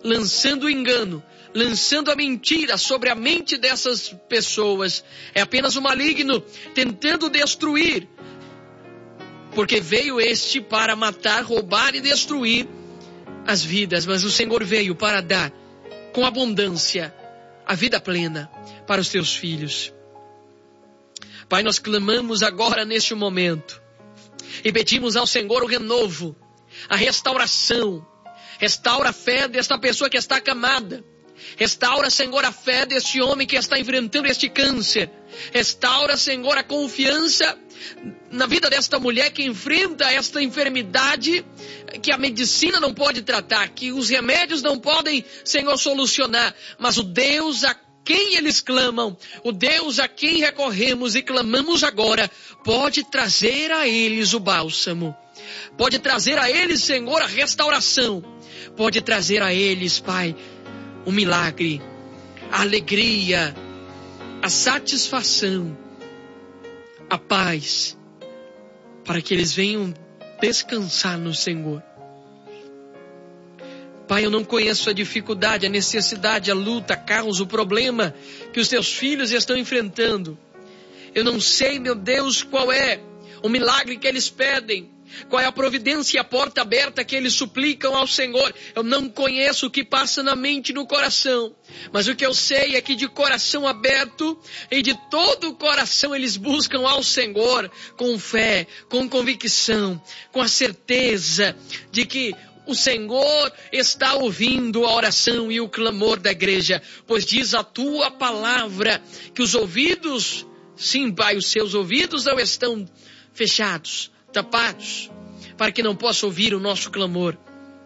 lançando o engano, lançando a mentira sobre a mente dessas pessoas. É apenas o maligno tentando destruir, porque veio este para matar, roubar e destruir as vidas, mas o Senhor veio para dar com abundância a vida plena para os teus filhos. Pai, nós clamamos agora neste momento e pedimos ao Senhor o renovo, a restauração. Restaura a fé desta pessoa que está acamada. Restaura, Senhor, a fé deste homem que está enfrentando este câncer. Restaura, Senhor, a confiança na vida desta mulher que enfrenta esta enfermidade que a medicina não pode tratar, que os remédios não podem, Senhor, solucionar. Mas o Deus a quem eles clamam, o Deus a quem recorremos e clamamos agora, pode trazer a eles o bálsamo. Pode trazer a eles, Senhor, a restauração. Pode trazer a eles, Pai, o milagre, a alegria, a satisfação, a paz, para que eles venham descansar no Senhor. Pai, eu não conheço a dificuldade, a necessidade, a luta, a causa, o problema que os teus filhos estão enfrentando. Eu não sei, meu Deus, qual é o milagre que eles pedem, qual é a providência e a porta aberta que eles suplicam ao Senhor. Eu não conheço o que passa na mente e no coração, mas o que eu sei é que de coração aberto e de todo o coração eles buscam ao Senhor com fé, com convicção, com a certeza de que o Senhor está ouvindo a oração e o clamor da igreja, pois diz a tua palavra que os ouvidos, sim, Pai, os seus ouvidos não estão fechados, tapados, para que não possa ouvir o nosso clamor.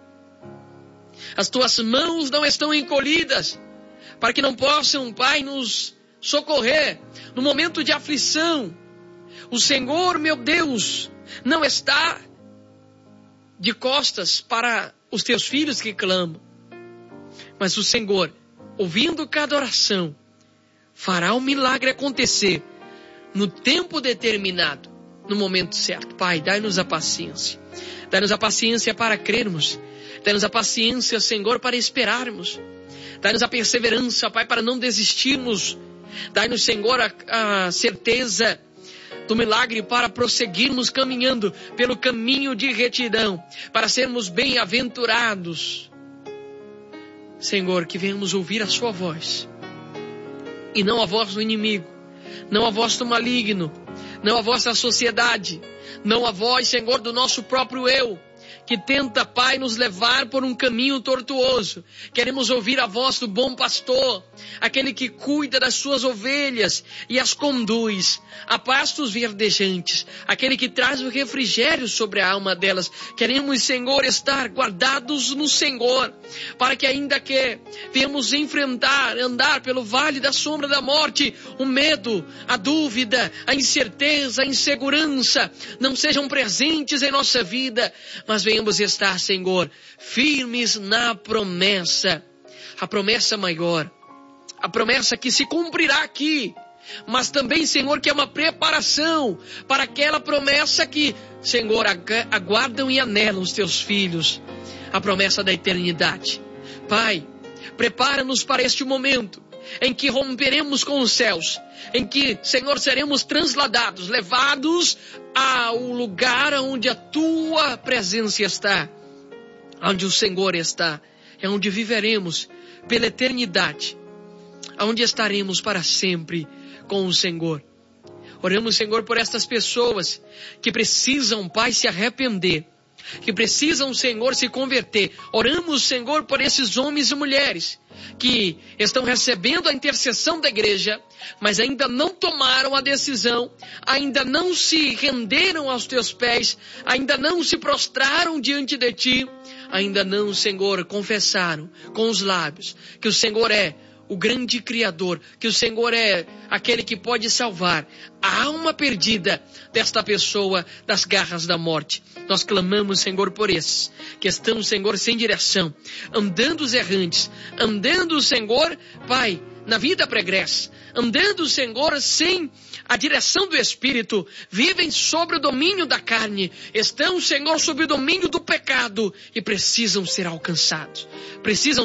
As tuas mãos não estão encolhidas, para que não possam, Pai, nos socorrer no momento de aflição. O Senhor, meu Deus, não está de costas para os teus filhos que clamam, mas o Senhor, ouvindo cada oração, fará o milagre acontecer no tempo determinado, no momento certo. Pai, dai-nos a paciência. Dai-nos a paciência para crermos. Dai-nos a paciência, Senhor, para esperarmos. Dai-nos a perseverança, Pai, para não desistirmos. Dai-nos, Senhor, a certeza do milagre para prosseguirmos caminhando pelo caminho de retidão, para sermos bem-aventurados. Senhor, que venhamos ouvir a sua voz e não a voz do inimigo, não a voz do maligno, não a voz da sociedade, não a voz, Senhor, do nosso próprio eu, que tenta, Pai, nos levar por um caminho tortuoso. Queremos ouvir a voz do bom pastor, aquele que cuida das suas ovelhas e as conduz a pastos verdejantes, aquele que traz o refrigério sobre a alma delas. Queremos, Senhor, estar guardados no Senhor, para que ainda que venhamos enfrentar, andar pelo vale da sombra da morte, o medo, a dúvida, a incerteza, a insegurança não sejam presentes em nossa vida, mas venhamos estar, Senhor, firmes na promessa, a promessa maior, a promessa que se cumprirá aqui, mas também, Senhor, que é uma preparação para aquela promessa que, Senhor, aguardam e anelam os teus filhos, a promessa da eternidade. Pai, prepara-nos para este momento em que romperemos com os céus, em que, Senhor, seremos transladados, levados ao lugar onde a tua presença está, onde o Senhor está, é onde viveremos pela eternidade, onde estaremos para sempre com o Senhor. Oramos, Senhor, por estas pessoas que precisam, Pai, se arrepender, que precisam, Senhor, se converter. Oramos, Senhor, por esses homens e mulheres que estão recebendo a intercessão da igreja, mas ainda não tomaram a decisão, ainda não se renderam aos teus pés, ainda não se prostraram diante de ti, ainda não, Senhor, confessaram com os lábios que o Senhor é o grande Criador, que o Senhor é aquele que pode salvar a alma perdida desta pessoa das garras da morte. Nós clamamos, Senhor, por esses que estão, Senhor, sem direção, andando os errantes, andando, Senhor, Pai, na vida pregressa, andando, Senhor, sem a direção do Espírito, vivem sobre o domínio da carne, estão, Senhor, sob o domínio do pecado e precisam ser alcançados, precisam